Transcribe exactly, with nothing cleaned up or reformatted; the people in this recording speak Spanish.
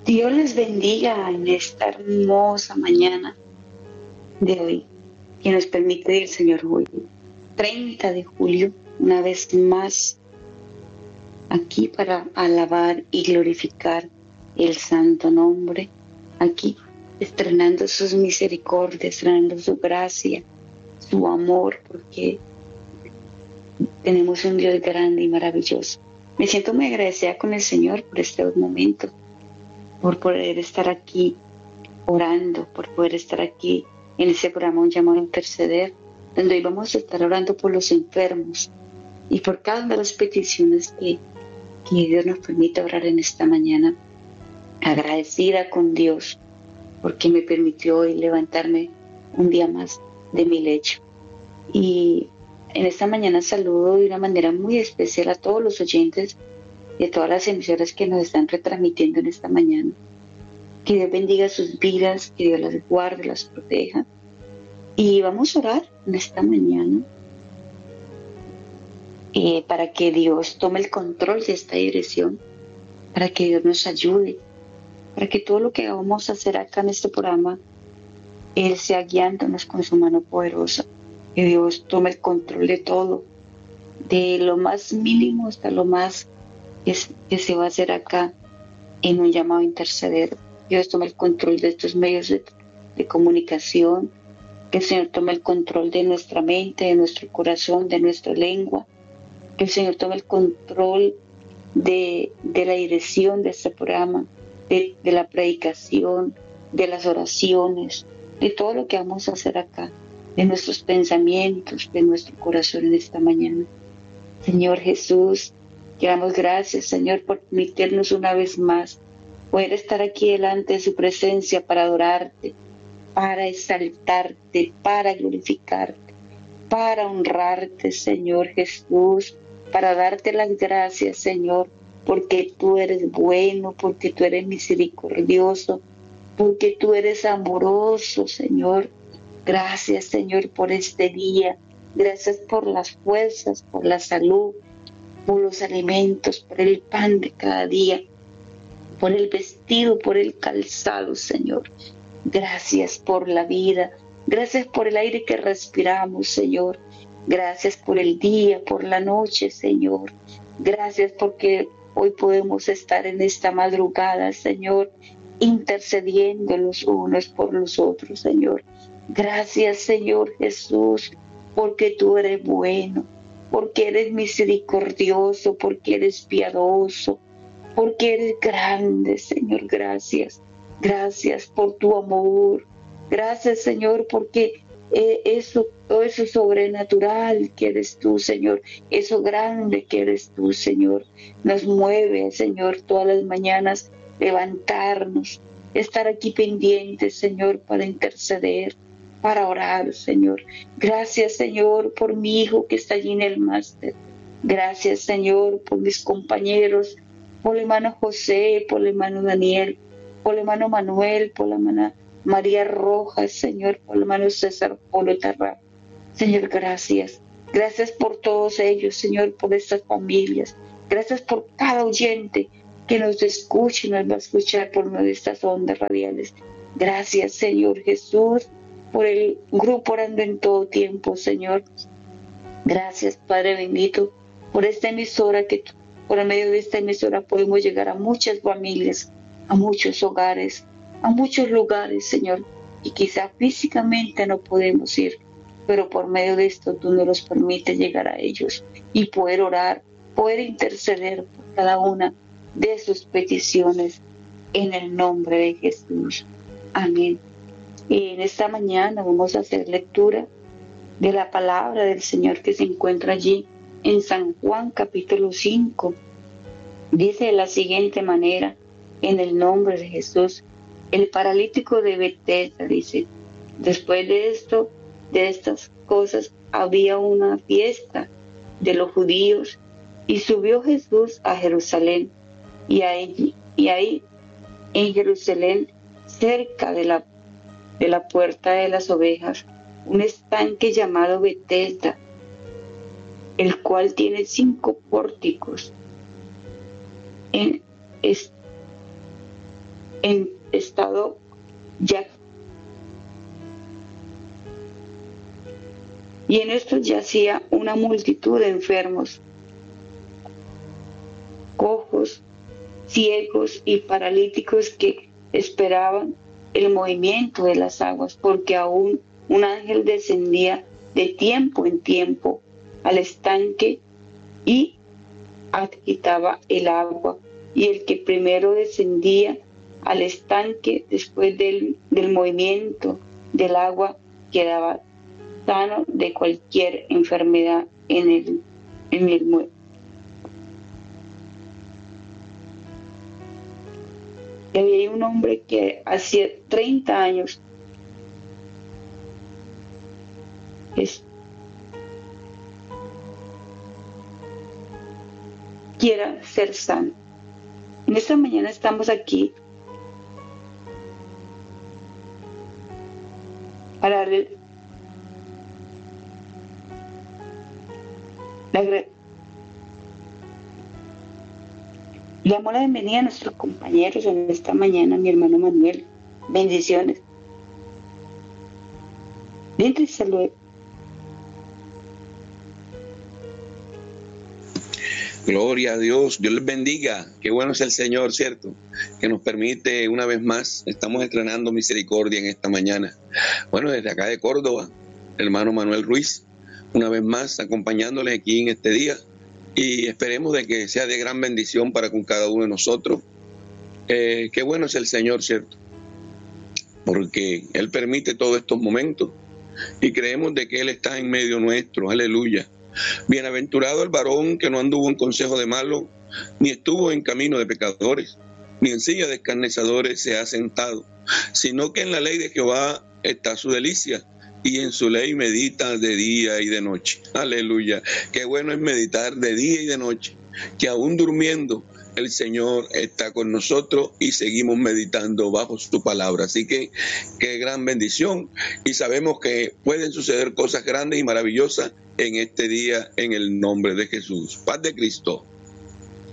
Dios les bendiga en esta hermosa mañana de hoy, que nos permite el Señor hoy, treinta de julio, una vez más aquí para alabar y glorificar el santo nombre, aquí estrenando sus misericordias, estrenando su gracia, su amor, porque tenemos un Dios grande y maravilloso. Me siento muy agradecida con el Señor por este momento, por poder estar aquí orando, por poder estar aquí en ese programa llamado Interceder, donde hoy vamos a estar orando por los enfermos y por cada una de las peticiones que, que Dios nos permite orar en esta mañana. Agradecida con Dios porque me permitió hoy levantarme un día más de mi lecho. Y en esta mañana saludo de una manera muy especial a todos los oyentes de todas las emisoras que nos están retransmitiendo en esta mañana. Que Dios bendiga sus vidas, que Dios las guarde, las proteja. Y vamos a orar en esta mañana eh, para que Dios tome el control de esta dirección, para que Dios nos ayude, para que todo lo que vamos a hacer acá en este programa, Él sea guiándonos con su mano poderosa. Que Dios tome el control de todo, de lo más mínimo hasta lo más que, que se va a hacer acá en un llamado a interceder. Dios tome el control de estos medios de, de comunicación, que el Señor tome el control de nuestra mente, de nuestro corazón, de nuestra lengua, que el Señor tome el control de, de la dirección de este programa, de, de la predicación, de las oraciones, de todo lo que vamos a hacer acá, de nuestros pensamientos, de nuestro corazón en esta mañana. Señor Jesús, te damos gracias, Señor, por permitirnos una vez más poder estar aquí delante de su presencia para adorarte, para exaltarte, para glorificarte, para honrarte, Señor Jesús, para darte las gracias, Señor, porque tú eres bueno, porque tú eres misericordioso, porque tú eres amoroso, Señor. Gracias, Señor, por este día. Gracias por las fuerzas, por la salud, por los alimentos, por el pan de cada día, por el vestido, por el calzado, Señor. Gracias por la vida. Gracias por el aire que respiramos, Señor. Gracias por el día, por la noche, Señor. Gracias porque hoy podemos estar en esta madrugada, Señor, intercediendo los unos por los otros, Señor. Gracias, Señor Jesús, porque tú eres bueno, porque eres misericordioso, porque eres piadoso, porque eres grande, Señor. Gracias. Gracias por tu amor. Gracias, Señor, porque eh, eso, todo eso sobrenatural que eres tú, Señor, eso grande que eres tú, Señor, nos mueve, Señor, todas las mañanas levantarnos, estar aquí pendientes, Señor, para interceder, para orar, Señor. Gracias, Señor, por mi hijo que está allí en el máster. Gracias, Señor, por mis compañeros, por el hermano José, por el hermano Daniel, por el hermano Manuel, por la hermana María Rojas, Señor, por el hermano César Polo Tarrá. Señor, gracias. Gracias por todos ellos, Señor, por estas familias. Gracias por cada oyente que nos escuche y nos va a escuchar por medio de estas ondas radiales. Gracias, Señor Jesús, por el grupo Orando en Todo Tiempo, Señor. Gracias, Padre bendito, por esta emisora que por medio de esta emisora podemos llegar a muchas familias, a muchos hogares, a muchos lugares, Señor, y quizá físicamente no podemos ir, pero por medio de esto tú nos los permites llegar a ellos y poder orar, poder interceder por cada una de sus peticiones en el nombre de Jesús. Amén. Y en esta mañana vamos a hacer lectura de la palabra del Señor que se encuentra allí en San Juan capítulo cinco. Dice de la siguiente manera, en el nombre de Jesús, el paralítico de Betesda, dice, después de esto, de estas cosas, había una fiesta de los judíos y subió Jesús a Jerusalén y ahí, y ahí en Jerusalén, cerca de la, de la puerta de las ovejas, un estanque llamado Betesda, el cual tiene cinco pórticos. En, es, en estado ya. Y en esto yacía una multitud de enfermos, cojos, ciegos y paralíticos que esperaban el movimiento de las aguas, porque aún un ángel descendía de tiempo en tiempo al estanque y agitaba el agua, y el que primero descendía al estanque después del, del movimiento del agua quedaba sano de cualquier enfermedad en el, en el muelle. Y había un hombre que hacía treinta años es, quiera ser sano. En esta mañana estamos aquí para darle la, le damos la bienvenida a nuestros compañeros en esta mañana, mi hermano Manuel. Bendiciones. Dentro y salud. Gloria a Dios, Dios les bendiga. Qué bueno es el Señor, ¿cierto? Que nos permite una vez más, estamos estrenando misericordia en esta mañana. Bueno, desde acá de Córdoba, hermano Manuel Ruiz, una vez más acompañándoles aquí en este día, y esperemos de que sea de gran bendición para con cada uno de nosotros. Eh, qué bueno es el Señor, ¿cierto? Porque Él permite todos estos momentos y creemos de que Él está en medio nuestro. Aleluya. Bienaventurado el varón que no anduvo en consejo de malos, ni estuvo en camino de pecadores, ni en silla de escarnecedores se ha sentado, sino que en la ley de Jehová está su delicia, y en su ley medita de día y de noche. Aleluya. Qué bueno es meditar de día y de noche, que aún durmiendo el Señor está con nosotros y seguimos meditando bajo su palabra. Así que qué gran bendición, y sabemos que pueden suceder cosas grandes y maravillosas en este día en el nombre de Jesús. Paz de Cristo.